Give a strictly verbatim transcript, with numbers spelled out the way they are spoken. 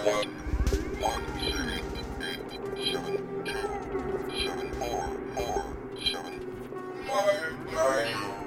One, one, zero, eight, seven, two, seven, four, four, seven, five, nine.